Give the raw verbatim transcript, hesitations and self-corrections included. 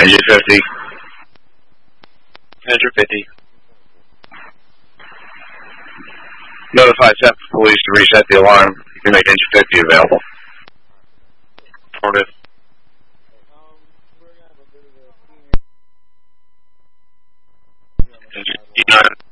Engine fifty. Engine fifty. Notify S E P police to reset the alarm. You can make engine fifty available. Affirmative. Engine fifty-nine.